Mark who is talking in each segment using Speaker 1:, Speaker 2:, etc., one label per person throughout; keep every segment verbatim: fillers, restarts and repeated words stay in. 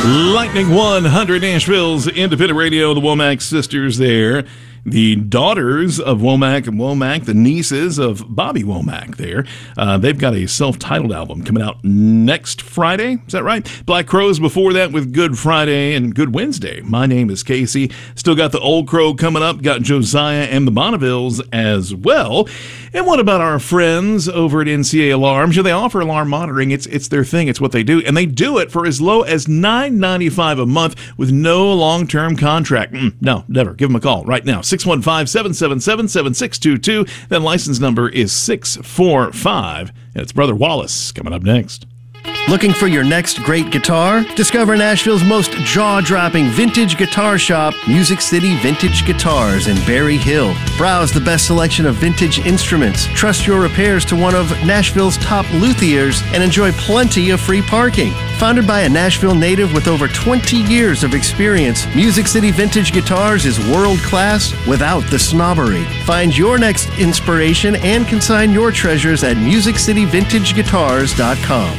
Speaker 1: Lightning one hundred, Nashville's independent radio, the Womack sisters there. The daughters of Womack and Womack, the nieces of Bobby Womack there. Uh, they've got a self-titled album coming out next Friday. Is that right? Black Crowes before that with Good Friday and Good Wednesday. My name is Casey. Still got the Old Crow coming up. Got Josiah and the Bonnevilles as well. And what about our friends over at N C A Alarms? You know, they offer alarm monitoring. It's it's their thing. It's what they do. And they do it for as low as nine ninety-five a month with no long-term contract. Mm, no, never. Give them a call right now. six one five, seven seven seven, seven six two two. That license number is six four five. And it's Brother Wallace coming up next.
Speaker 2: Looking for your next great guitar? Discover Nashville's most jaw-dropping vintage guitar shop, Music City Vintage Guitars in Berry Hill. Browse the best selection of vintage instruments, trust your repairs to one of Nashville's top luthiers, and enjoy plenty of free parking. Founded by a Nashville native with over twenty years of experience, Music City Vintage Guitars is world-class without the snobbery. Find your next inspiration and consign your treasures at music city vintage guitars dot com.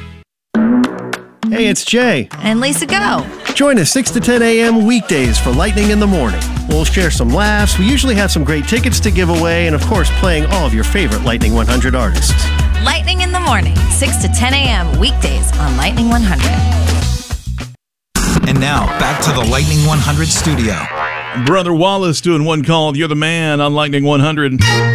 Speaker 2: Hey, it's Jay.
Speaker 3: And Lisa Go.
Speaker 2: Join us six to ten a.m. weekdays for Lightning in the Morning. We'll share some laughs. We usually have some great tickets to give away and, of course, playing all of your favorite Lightning one hundred artists.
Speaker 3: Lightning in the Morning, six to ten a.m. weekdays on Lightning one hundred.
Speaker 4: And now, back to the Lightning one hundred studio.
Speaker 1: Brother Wallace doing one called You're the Man on Lightning one hundred.